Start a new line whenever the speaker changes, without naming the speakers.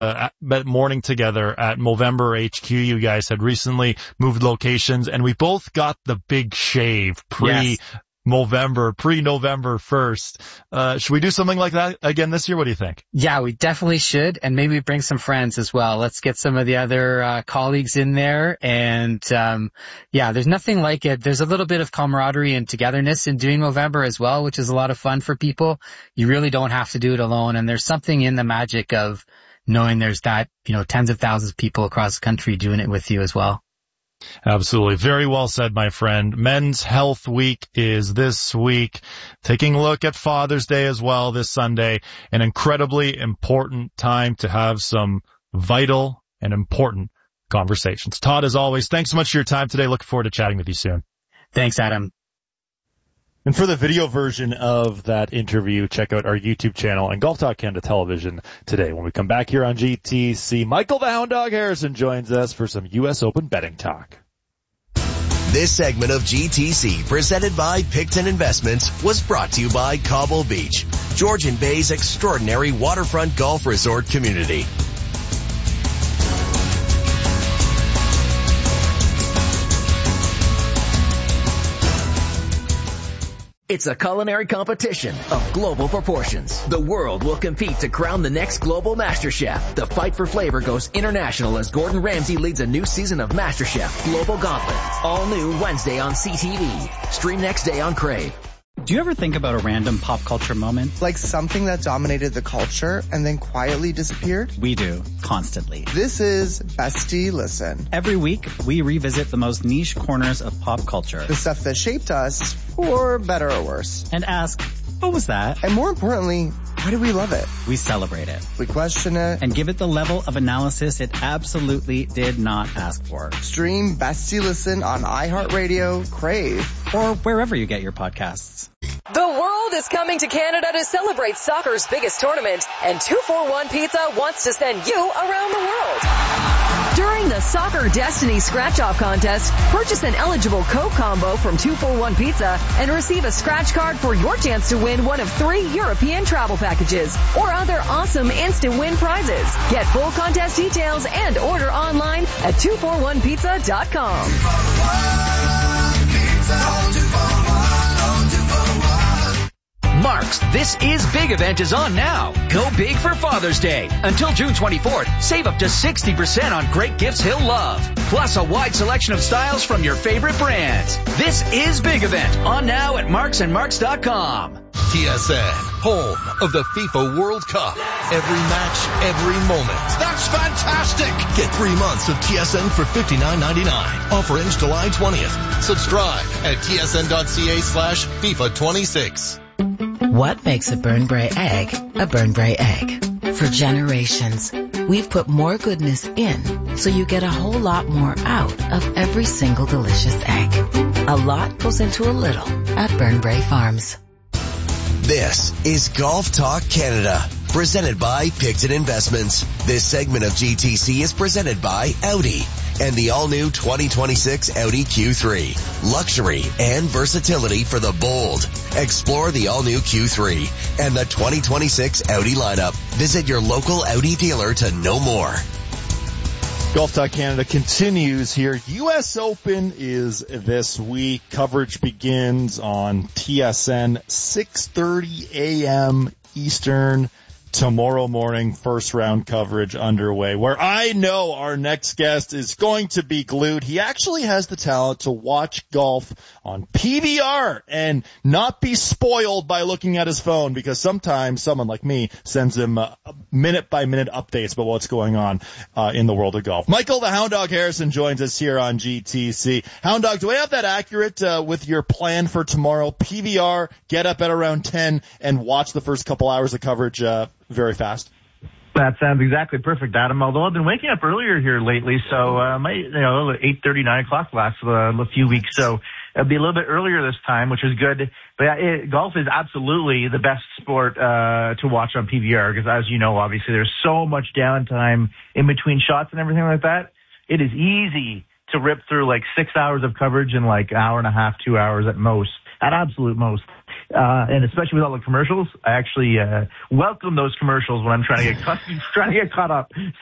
morning together at Movember HQ. You guys had recently moved locations, and we both got the big shave pre-November 1st. Should we do something like that again this year? What do you think?
Yeah, we definitely should, and maybe bring some friends as well. Let's get some of the other colleagues in there, and there's nothing like it. There's a little bit of camaraderie and togetherness in doing Movember as well, which is a lot of fun for people. You really don't have to do it alone, and there's something in the magic of knowing there's that, tens of thousands of people across the country doing it with you as well.
Absolutely. Very well said, my friend. Men's Health Week is this week. Taking a look at Father's Day as well this Sunday. An incredibly important time to have some vital and important conversations. Todd, as always, thanks so much for your time today. Looking forward to chatting with you soon.
Thanks, Adam.
And for the video version of that interview, check out our YouTube channel and Golf Talk Canada Television today. When we come back here on GTC, Michael the Hound Dog Harrison joins us for some U.S. Open betting talk.
This segment of GTC, presented by Picton Investments, was brought to you by Cobble Beach, Georgian Bay's extraordinary waterfront golf resort community.
It's a culinary competition of global proportions. The world will compete to crown the next global MasterChef. The fight for flavor goes international as Gordon Ramsay leads a new season of MasterChef Global Gauntlet. All new Wednesday on CTV. Stream next day on Crave.
Do you ever think about a random pop culture moment?
Like something that dominated the culture and then quietly disappeared?
We do, constantly.
This is Bestie Listen.
Every week, we revisit the most niche corners of pop culture.
The stuff that shaped us, for better or worse.
And ask, what was that?
And more importantly, why do we love it?
We celebrate it.
We question it.
And give it the level of analysis it absolutely did not ask for.
Stream Bestie Listen on iHeartRadio, Crave,
or wherever you get your podcasts.
The world is coming to Canada to celebrate soccer's biggest tournament, and 241 Pizza wants to send you around the world. During the Soccer Destiny Scratch-Off Contest, purchase an eligible Coke combo from 241 Pizza and receive a scratch card for your chance to win one of 3 European travel packages or other awesome instant win prizes. Get full contest details and order online at 241pizza.com.
Mark's This Is Big event is on now. Go big for Father's Day. Until June 24th, save up to 60% on great gifts he'll love. Plus a wide selection of styles from your favorite brands. This Is Big event on now at marksandmarks.com.
TSN, home of the FIFA World Cup. Every match, every moment.
That's fantastic!
Get 3 months of TSN for $59.99. Offer ends July 20th. Subscribe at tsn.ca/FIFA26.
What makes a Burnbrae egg a Burnbrae egg? For generations, we've put more goodness in so you get a whole lot more out of every single delicious egg. A lot goes into a little at Burnbrae Farms.
This is Golf Talk Canada, presented by Picton Investments. This segment of GTC is presented by Audi and the all-new 2026 Audi Q3. Luxury and versatility for the bold. Explore the all-new Q3 and the 2026 Audi lineup. Visit your local Audi dealer to know more.
Golf Talk Canada continues here. U.S. Open is this week. Coverage begins on TSN 6:30 a.m. Eastern tomorrow morning. First round coverage underway, where I know our next guest is going to be glued. He actually has the talent to watch golf on PBR and not be spoiled by looking at his phone, because sometimes someone like me sends him minute-by-minute updates about what's going on in the world of golf. Michael the Hound Dog Harrison joins us here on GTC. Hound Dog, do I have that accurate with your plan for tomorrow? PBR, get up at around 10 and watch the first couple hours of coverage very fast?
That sounds exactly perfect, Adam. Although I've been waking up earlier here lately, so 8:30, 9 o'clock last a few weeks, so it'll be a little bit earlier this time, which is good. But golf is absolutely the best sport to watch on PBR, because as you know, obviously there's so much downtime in between shots and everything like that. It is easy to rip through like 6 hours of coverage in like an hour and a half, 2 hours at most, at absolute most. and especially with all the commercials, I actually welcome those commercials when I'm trying to get caught up.